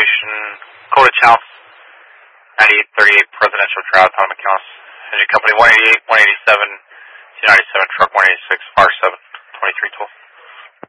information. Code Challenge 9838 Presidential Drive, Panama County. Engine Company 188, 187, 297, Truck 186, R7, 2312.